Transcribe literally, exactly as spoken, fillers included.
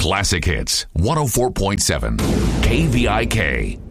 Classic Hits one oh four point seven K V I K.